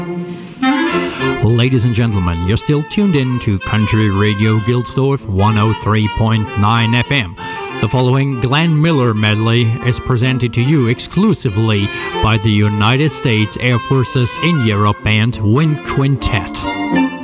Ladies and gentlemen, you're still tuned in to Country Radio Gilsdorf 103.9 FM. The following Glenn Miller medley is presented to you exclusively by the United States Air Force's in Europe band Wind Quintet.